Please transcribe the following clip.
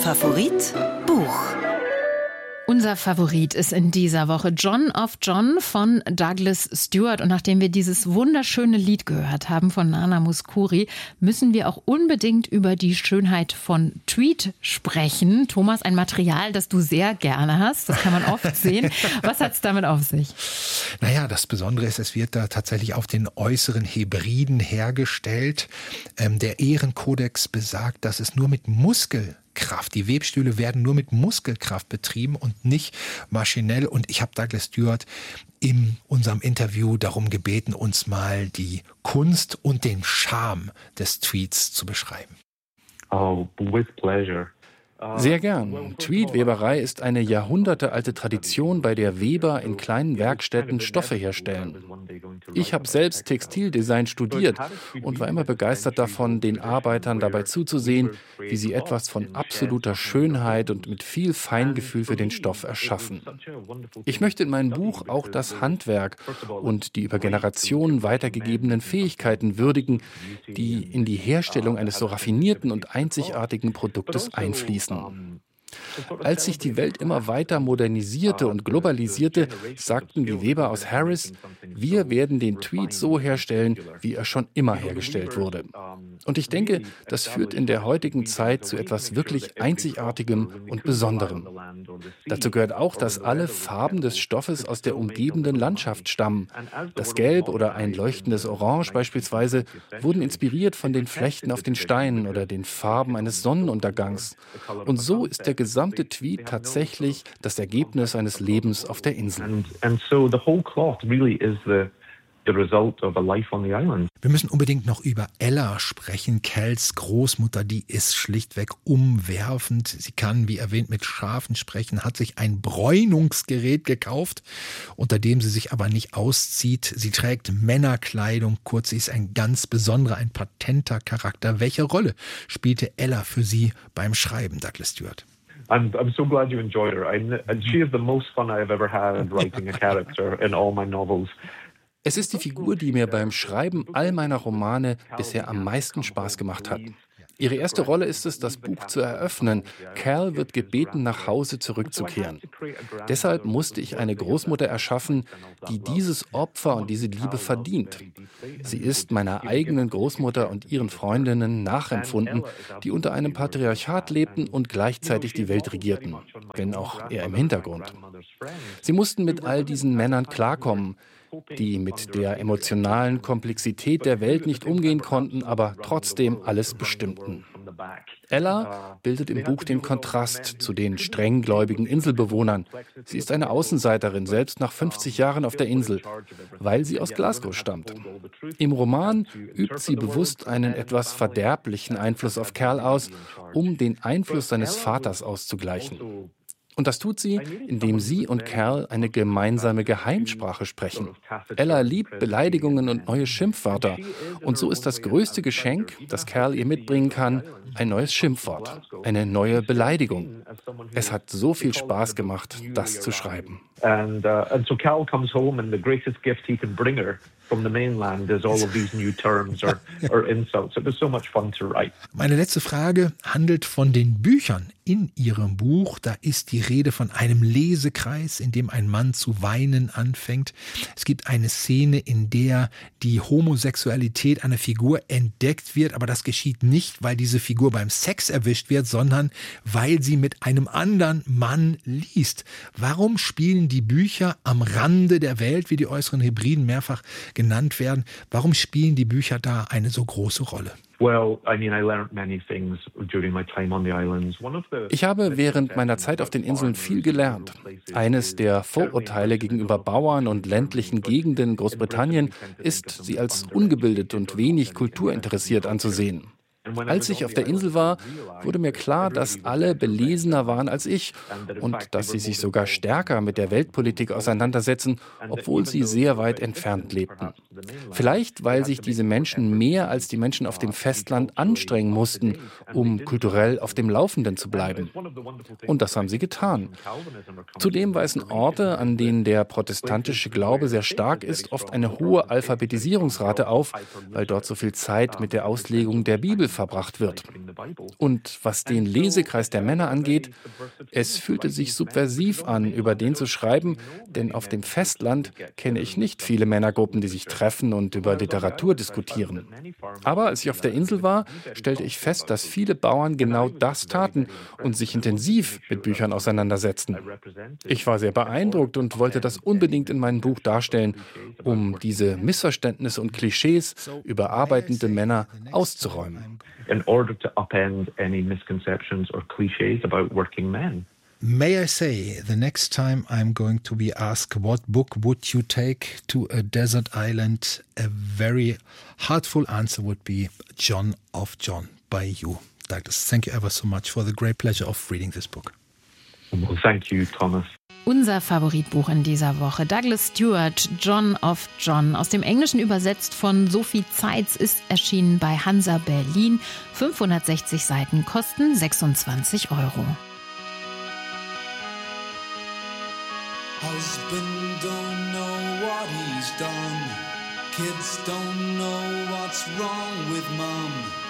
Favorit Buch. Unser Favorit ist in dieser Woche John of John von Douglas Stewart. Und nachdem wir dieses wunderschöne Lied gehört haben von Nana Mouskouri, müssen wir auch unbedingt über die Schönheit von Tweed sprechen. Thomas, ein Material, das du sehr gerne hast. Das kann man oft sehen. Was hat es damit auf sich? Naja, das Besondere ist, es wird da tatsächlich auf den äußeren Hebriden hergestellt. Der Ehrenkodex besagt, dass es nur mit Muskelkraft, die Webstühle werden nur mit Muskelkraft betrieben und nicht maschinell. Und ich habe Douglas Stewart in unserem Interview darum gebeten, uns mal die Kunst und den Charme des Tweeds zu beschreiben. Oh, with pleasure. Sehr gern. Tweed-Weberei ist eine jahrhundertealte Tradition, bei der Weber in kleinen Werkstätten Stoffe herstellen. Ich habe selbst Textildesign studiert und war immer begeistert davon, den Arbeitern dabei zuzusehen, wie sie etwas von absoluter Schönheit und mit viel Feingefühl für den Stoff erschaffen. Ich möchte in meinem Buch auch das Handwerk und die über Generationen weitergegebenen Fähigkeiten würdigen, die in die Herstellung eines so raffinierten und einzigartigen Produktes einfließen. Als sich die Welt immer weiter modernisierte und globalisierte, sagten die Weber aus Harris, wir werden den Tweed so herstellen, wie er schon immer hergestellt wurde. Und ich denke, das führt in der heutigen Zeit zu etwas wirklich Einzigartigem und Besonderem. Dazu gehört auch, dass alle Farben des Stoffes aus der umgebenden Landschaft stammen. Das Gelb oder ein leuchtendes Orange beispielsweise wurden inspiriert von den Flechten auf den Steinen oder den Farben eines Sonnenuntergangs. Und so ist der gesamte Tweed tatsächlich das Ergebnis eines Lebens auf der Insel. Wir müssen unbedingt noch über Ella sprechen. Cals Großmutter, die ist schlichtweg umwerfend. Sie kann, wie erwähnt, mit Schafen sprechen, hat sich ein Bräunungsgerät gekauft, unter dem sie sich aber nicht auszieht. Sie trägt Männerkleidung, kurz, sie ist ein ganz besonderer, ein patenter Charakter. Welche Rolle spielte Ella für Sie beim Schreiben, Douglas Stewart? I'm so glad you enjoyed her. And she is the most fun I've ever had writing a character in all my novels. Es ist die Figur, die mir beim Schreiben all meiner Romane bisher am meisten Spaß gemacht hat. Ihre erste Rolle ist es, das Buch zu eröffnen. Cal wird gebeten, nach Hause zurückzukehren. Deshalb musste ich eine Großmutter erschaffen, die dieses Opfer und diese Liebe verdient. Sie ist meiner eigenen Großmutter und ihren Freundinnen nachempfunden, die unter einem Patriarchat lebten und gleichzeitig die Welt regierten, wenn auch eher im Hintergrund. Sie mussten mit all diesen Männern klarkommen, die mit der emotionalen Komplexität der Welt nicht umgehen konnten, aber trotzdem alles bestimmten. Ella bildet im Buch den Kontrast zu den strenggläubigen Inselbewohnern. Sie ist eine Außenseiterin, selbst nach 50 Jahren auf der Insel, weil sie aus Glasgow stammt. Im Roman übt sie bewusst einen etwas verderblichen Einfluss auf Cal aus, um den Einfluss seines Vaters auszugleichen. Und das tut sie, indem sie und Cal eine gemeinsame Geheimsprache sprechen. Ella liebt Beleidigungen und neue Schimpfwörter. Und so ist das größte Geschenk, das Cal ihr mitbringen kann, ein neues Schimpfwort, eine neue Beleidigung. Es hat so viel Spaß gemacht, das zu schreiben. And so Cal comes home and the greatest gift he can bring her from the mainland is all of these new terms or insults. It was so much fun to write. Meine letzte Frage handelt von den Büchern in Ihrem Buch. Da ist die Rede von einem Lesekreis, in dem ein Mann zu weinen anfängt. Es gibt eine Szene, in der die Homosexualität einer Figur entdeckt wird, aber das geschieht nicht, weil diese Figur beim Sex erwischt wird, sondern weil sie mit einem anderen Mann liest. Warum spielen die Bücher am Rande der Welt, wie die äußeren Hebriden mehrfach genannt werden? Warum spielen die Bücher da eine so große Rolle? Ich habe während meiner Zeit auf den Inseln viel gelernt. Eines der Vorurteile gegenüber Bauern und ländlichen Gegenden in Großbritannien ist, sie als ungebildet und wenig kulturinteressiert anzusehen. Als ich auf der Insel war, wurde mir klar, dass alle belesener waren als ich und dass sie sich sogar stärker mit der Weltpolitik auseinandersetzen, obwohl sie sehr weit entfernt lebten. Vielleicht, weil sich diese Menschen mehr als die Menschen auf dem Festland anstrengen mussten, um kulturell auf dem Laufenden zu bleiben. Und das haben sie getan. Zudem weisen Orte, an denen der protestantische Glaube sehr stark ist, oft eine hohe Alphabetisierungsrate auf, weil dort so viel Zeit mit der Auslegung der Bibel verbracht wird. Und was den Lesekreis der Männer angeht, es fühlte sich subversiv an, über den zu schreiben, denn auf dem Festland kenne ich nicht viele Männergruppen, die sich treffen und über Literatur diskutieren. Aber als ich auf der Insel war, stellte ich fest, dass viele Bauern genau das taten und sich intensiv mit Büchern auseinandersetzten. Ich war sehr beeindruckt und wollte das unbedingt in meinem Buch darstellen, um diese Missverständnisse und Klischees über arbeitende Männer auszuräumen. In order to upend any misconceptions or cliches about working men. May I say, the next time I'm going to be asked what book would you take to a desert island, a very heartful answer would be John of John by you, Douglas. Thank you ever so much for the great pleasure of reading this book. Well, thank you, Thomas. Unser Favoritbuch in dieser Woche, Douglas Stewart, John of John. Aus dem Englischen übersetzt von Sophie Zeitz, ist erschienen bei Hansa Berlin. 560 Seiten, kosten 26 €. Husband don't know what he's done. Kids don't know what's wrong with mom.